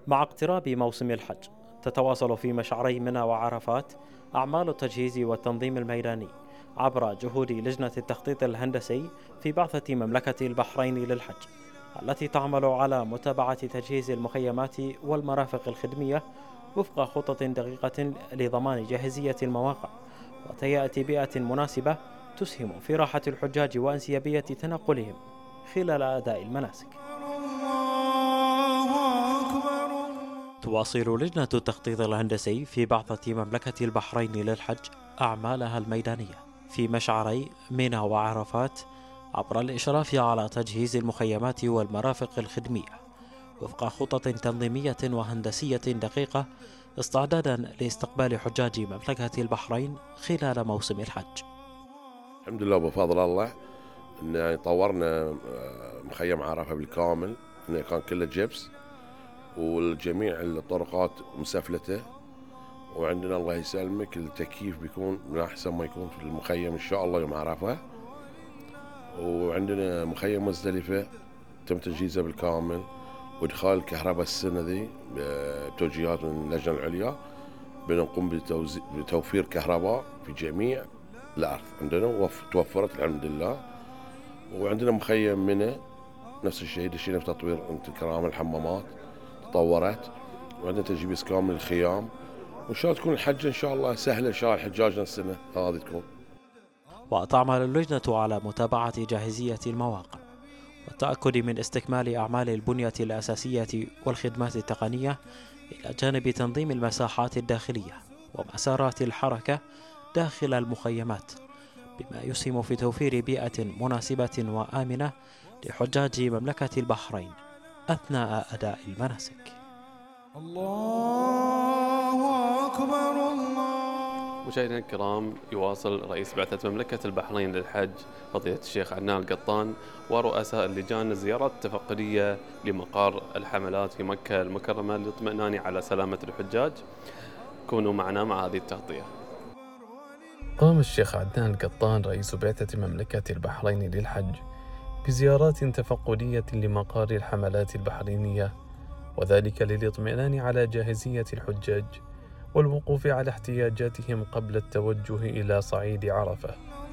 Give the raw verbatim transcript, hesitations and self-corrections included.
مع اقتراب موسم الحج، تتواصل في مشعري منى وعرفات أعمال التجهيز والتنظيم الميداني عبر جهود لجنة التخطيط الهندسي في بعثة مملكة البحرين للحج، التي تعمل على متابعة تجهيز المخيمات والمرافق الخدمية وفق خطط دقيقة لضمان جاهزية المواقع وتهيئة بيئة مناسبة تسهم في راحة الحجاج وأنسيابية تنقلهم خلال أداء المناسك. تواصل لجنة التخطيط الهندسي في بعثة مملكة البحرين للحج أعمالها الميدانية في مشعري منى وعرفات عبر الإشراف على تجهيز المخيمات والمرافق الخدمية وفق خطط تنظيمية وهندسية دقيقة استعدادا لاستقبال حجاج مملكة البحرين خلال موسم الحج. الحمد لله بفضل الله إن يعني طورنا مخيم عرفة بالكامل، إنه كان كله جبس والجميع الطرقات مسفلته، وعندنا الله يسلمك التكييف بيكون من أحسن ما يكون في المخيم إن شاء الله يوم عرفة. وعندنا مخيم مزدلفة تم تجهيزه بالكامل وإدخال الكهرباء السنة ذي بتوجيهات من اللجنة العليا، بنقوم بتوفير كهرباء في جميع الأرض عندنا توفرت الحمد لله. وعندنا مخيم منى نفس الشيء دشينا في تطوير انت الكرام، الحمامات تطورت، وعندنا تجهيز كامل الخيام، وان شاء الله تكون الحجه ان شاء الله سهله ان شاء الله حجاجنا السنه هذه تكون. وتعمل اللجنة على متابعة جاهزية المواقع والتأكد من استكمال أعمال البنية الأساسية والخدمات التقنية إلى جانب تنظيم المساحات الداخلية ومسارات الحركة داخل المخيمات، بما يسهم في توفير بيئة مناسبة وآمنة لحجاج مملكة البحرين أثناء أداء المناسك. الله أكبر الله. مشاهدينا الكرام، يواصل رئيس بعثة مملكة البحرين للحج فضيلة الشيخ عدنان القطان ورؤساء اللجان الزيارات التفقدية لمقار الحملات في مكة المكرمة للاطمئنان على سلامة الحجاج. كونوا معنا مع هذه التغطية. قام الشيخ عدنان القطان رئيس بعثة مملكة البحرين للحج بزيارات تفقدية لمقار الحملات البحرينية، وذلك للاطمئنان على جاهزية الحجاج والوقوف على احتياجاتهم قبل التوجه إلى صعيد عرفة.